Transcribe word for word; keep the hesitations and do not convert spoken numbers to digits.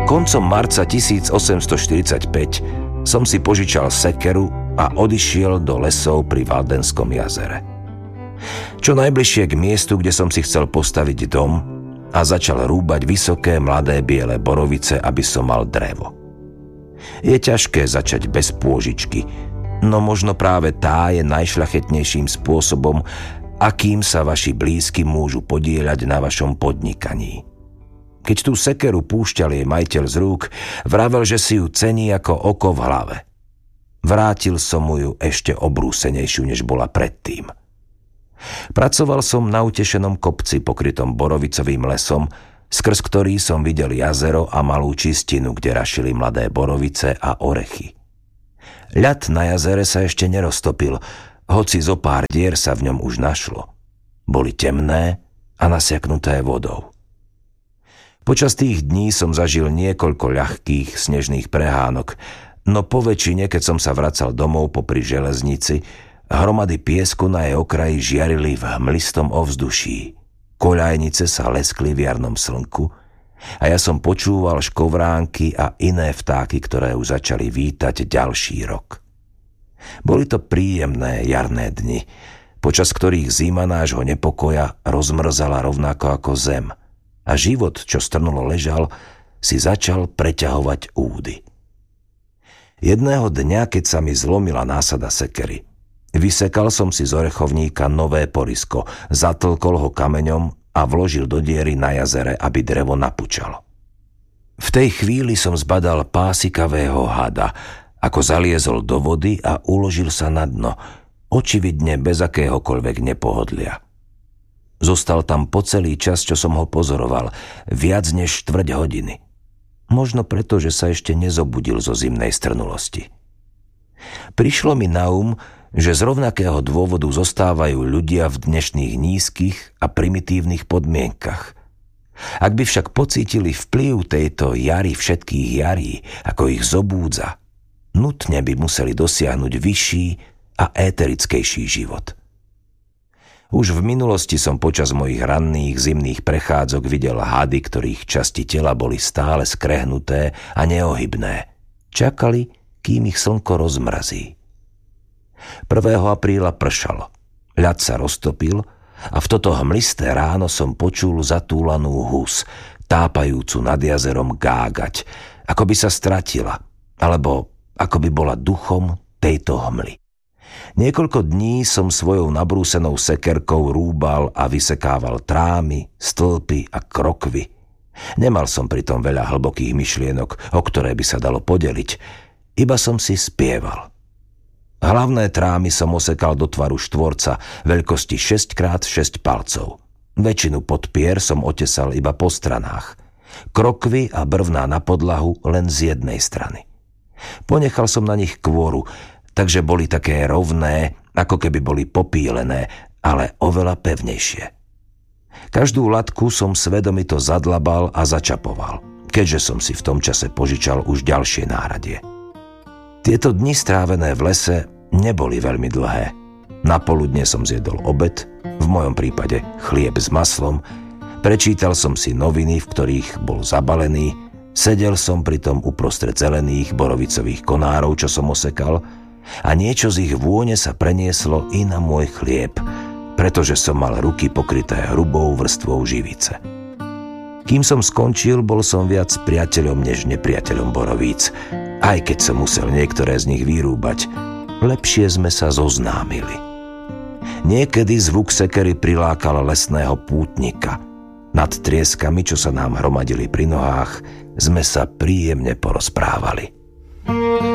Koncom marca tisícosemstoštyridsaťpäť som si požičal sekeru a odišiel do lesov pri Valdenskom jazere. Čo najbližšie k miestu, kde som si chcel postaviť dom, a začal rúbať vysoké mladé biele borovice, aby som mal drevo. Je ťažké začať bez pôžičky, no možno práve tá je najšľachetnejším spôsobom, akým sa vaši blízky môžu podieľať na vašom podnikaní. Keď tú sekeru púšťal jej majiteľ z rúk, vravel, že si ju cení ako oko v hlave. Vrátil som mu ju ešte obrúsenejšiu, než bola predtým. Pracoval som na utešenom kopci pokrytom borovicovým lesom, skrz ktorý som videl jazero a malú čistinu, kde rašili mladé borovice a orechy. Ľad na jazere sa ešte neroztopil, hoci zo pár dier sa v ňom už našlo. Boli temné a nasiaknuté vodou. Počas tých dní som zažil niekoľko ľahkých snežných prehánok, no po väčšine, keď som sa vracal domov popri železnici, hromady piesku na jej okraji žiarili v hmlistom ovzduší. Koľajnice sa leskli v jarnom slnku a ja som počúval škovránky a iné vtáky, ktoré už začali vítať ďalší rok. Boli to príjemné jarné dni, počas ktorých zima nášho nepokoja rozmrzala rovnako ako zem a život, čo strnulo ležal, si začal preťahovať údy. Jedného dňa, keď sa mi zlomila násada sekery, vysekal som si z orechovníka nové porisko, zatlkol ho kameňom a vložil do diery na jazere, aby drevo napučalo. V tej chvíli som zbadal pásikavého hada, ako zaliezol do vody a uložil sa na dno, očividne bez akéhokoľvek nepohodlia. Zostal tam po celý čas, čo som ho pozoroval, viac než štvrť hodiny. Možno preto, že sa ešte nezobudil zo zimnej strnulosti. Prišlo mi na um, že z rovnakého dôvodu zostávajú ľudia v dnešných nízkych a primitívnych podmienkach. Ak by však pocítili vplyv tejto jary všetkých jarí, ako ich zobúdza, nutne by museli dosiahnuť vyšší a éterickejší život. Už v minulosti som počas mojich ranných zimných prechádzok videl hady, ktorých časti tela boli stále skrehnuté a neohybné. Čakali, kým ich slnko rozmrazí. prvého apríla pršalo, ľad sa roztopil a v toto hmlisté ráno som počul zatúlanú hus, tápajúcu nad jazerom gágať, ako by sa stratila, alebo ako by bola duchom tejto hmly. Niekoľko dní som svojou nabrúsenou sekerkou rúbal a vysekával trámy, stĺpy a krokvy. Nemal som pritom veľa hlbokých myšlienok, o ktoré by sa dalo podeliť, iba som si spieval. Hlavné trámy som osekal do tvaru štvorca veľkosti šesť krát šesť palcov. Väčšinu podpier som otesal iba po stranách. Krokvy a brvná na podlahu len z jednej strany. Ponechal som na nich kôru, takže boli také rovné, ako keby boli popílené, ale oveľa pevnejšie. Každú latku som svedomito zadlabal a začapoval, keďže som si v tom čase požičal už ďalšie náradie. Tieto dni strávené v lese neboli veľmi dlhé. Na poludne som zjedol obed, v mojom prípade chlieb s maslom, prečítal som si noviny, v ktorých bol zabalený, sedel som pritom uprostred zelených borovicových konárov, čo som osekal, a niečo z ich vône sa prenieslo i na môj chlieb, pretože som mal ruky pokryté hrubou vrstvou živice. Kým som skončil, bol som viac priateľom než nepriateľom borovíc, aj keď som musel niektoré z nich vyrúbať. Lepšie sme sa zoznámili. Niekedy zvuk sekery prilákal lesného pútnika. Nad trieskami, čo sa nám hromadili pri nohách, sme sa príjemne porozprávali.